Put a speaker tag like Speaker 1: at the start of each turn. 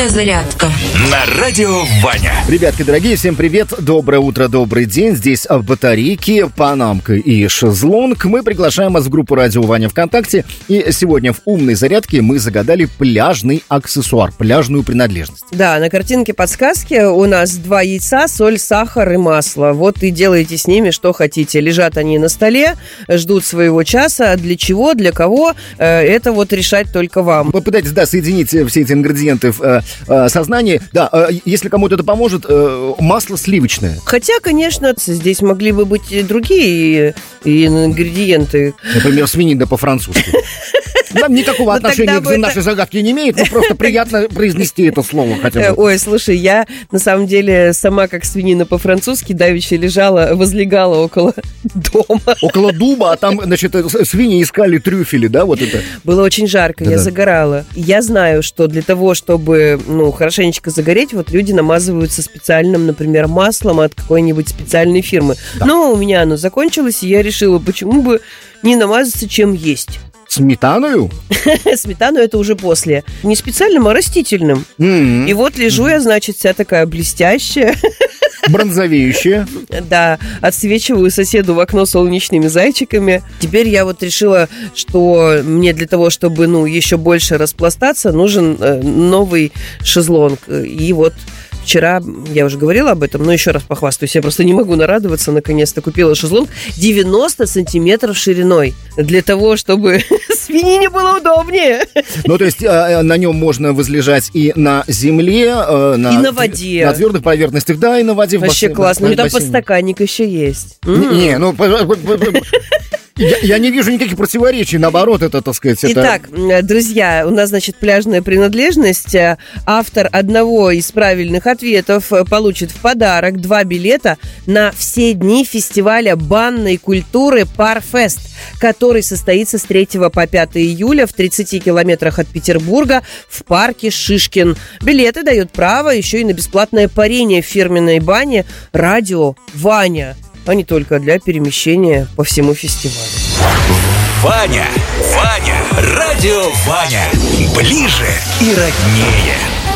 Speaker 1: Утренняя зарядка
Speaker 2: на радио Ваня.
Speaker 3: Ребятки дорогие, всем привет, доброе утро, добрый день. Здесь батарейки, панамка и шезлонг. Мы приглашаем вас в группу «Радио Ваня» ВКонтакте. И сегодня в умной зарядке мы загадали пляжный аксессуар, пляжную принадлежность.
Speaker 4: Да, на картинке подсказки у нас 2 яйца, соль, сахар и масло. Вот и делайте с ними что хотите. Лежат они на столе, ждут своего часа. Для чего, для кого, это вот решать только вам.
Speaker 3: Попытайтесь, да, соединить все эти ингредиенты в сознании. Да, если кому-то это поможет, масло сливочное.
Speaker 4: Хотя, конечно, здесь могли бы быть и другие ингредиенты.
Speaker 3: Например, свинина по-французски. Нам никакого отношения к нашей загадке не имеет, но просто приятно произнести это слово хотя бы.
Speaker 4: Ой, слушай, я на самом деле сама как свинина по-французски давеча лежала, возлегала около дома.
Speaker 3: Около дуба, а там, значит, свиньи искали трюфели, да, вот это?
Speaker 4: Было очень жарко, я загорала. Я знаю, что для того, чтобы, хорошенечко загореть, вот люди намазываются специальным, например, маслом от какой-нибудь специальной фирмы. Да. Но у меня оно закончилось, и я решила, почему бы не намазаться, чем есть.
Speaker 3: Сметаною?
Speaker 4: Сметану это уже после. Не специальным, а растительным. И вот лежу я, значит, вся такая блестящая.
Speaker 3: Бронзовеющая.
Speaker 4: Да, отсвечиваю соседу в окно солнечными зайчиками. Теперь я вот решила, что мне для того, чтобы, еще больше распластаться, нужен новый шезлонг. И вот вчера, я уже говорила об этом, но еще раз похвастаюсь, я просто не могу нарадоваться, наконец-то купила шезлонг 90 сантиметров шириной, для того, чтобы свинине было удобнее.
Speaker 3: Ну, то есть на нем можно возлежать и на земле,
Speaker 4: и на воде.
Speaker 3: На твердых поверхностях, да, и на воде.
Speaker 4: Вообще классно. Ну, там подстаканник еще есть.
Speaker 3: Я не вижу никаких противоречий, наоборот, это, так сказать...
Speaker 4: Итак, друзья, у нас, значит, пляжная принадлежность. Автор одного из правильных ответов получит в подарок 2 билета на все дни фестиваля банной культуры Парфест, который состоится с 3 по 5 июля в 30 километрах от Петербурга в парке Шишкин. Билеты дают право еще и на бесплатное парение в фирменной бане «Радио Ваня», а не только для перемещения по всему фестивалю.
Speaker 2: Ваня, Радио Ваня, ближе и роднее.